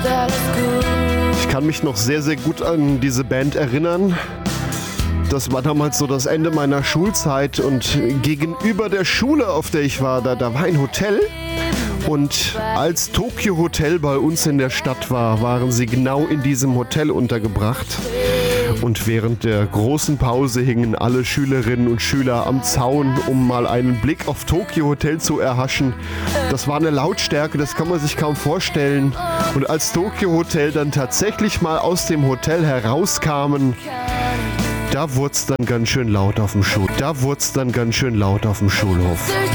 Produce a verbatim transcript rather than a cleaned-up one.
Ich kann mich noch sehr, sehr gut an diese Band erinnern. Das war damals so das Ende meiner Schulzeit und gegenüber der Schule, auf der ich war, da, da war ein Hotel. Und als Tokyo Hotel bei uns in der Stadt war, waren sie genau in diesem Hotel untergebracht. Und während der großen Pause hingen alle Schülerinnen und Schüler am Zaun, um mal einen Blick auf Tokyo Hotel zu erhaschen. Das war eine Lautstärke, das kann man sich kaum vorstellen. Und als Tokyo Hotel dann tatsächlich mal aus dem Hotel herauskamen, da wurde es dann ganz schön laut auf dem Schul. Da wurde es dann ganz schön laut auf dem Schulhof.